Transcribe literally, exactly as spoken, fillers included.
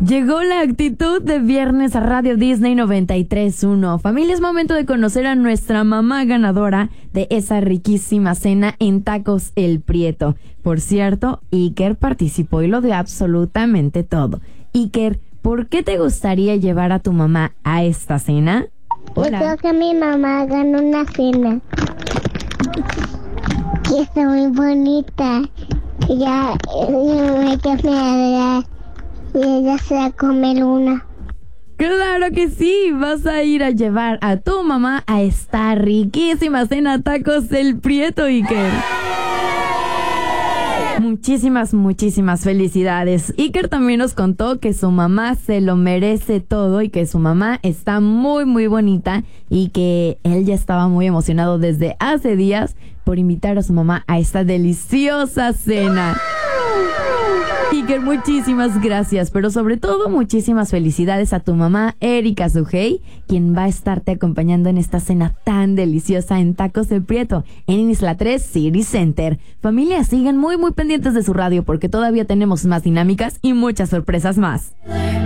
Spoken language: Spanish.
Llegó la actitud de viernes a Radio Disney noventa y tres punto uno. Familia, es momento de conocer a nuestra mamá ganadora de esa riquísima cena en Tacos El Prieto. Por cierto, Iker participó y lo dio absolutamente todo. Iker, ¿por qué te gustaría llevar a tu mamá a esta cena? Hola. Yo creo que mi mamá ganó una cena que está muy bonita. Ya, me quedé y ella se va a comer una. ¡Claro que sí! Vas a ir a llevar a tu mamá a esta riquísima cena Tacos El Prieto, Iker. Muchísimas, muchísimas felicidades. Iker también nos contó que su mamá se lo merece todo y que su mamá está muy, muy bonita y que él ya estaba muy emocionado desde hace días por invitar a su mamá a esta deliciosa cena. Iker, muchísimas gracias, pero sobre todo muchísimas felicidades a tu mamá Erika Sugey, quien va a estarte acompañando en esta cena tan deliciosa en Tacos El Prieto, en Isla tres City Center. Familia, sigan muy muy pendientes de su radio porque todavía tenemos más dinámicas y muchas sorpresas más.